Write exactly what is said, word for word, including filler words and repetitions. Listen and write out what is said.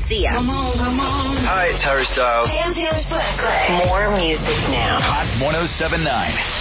Garcia. Come on, come on. Hi, it's Harry Styles. More music now. Hot one oh seven point nine.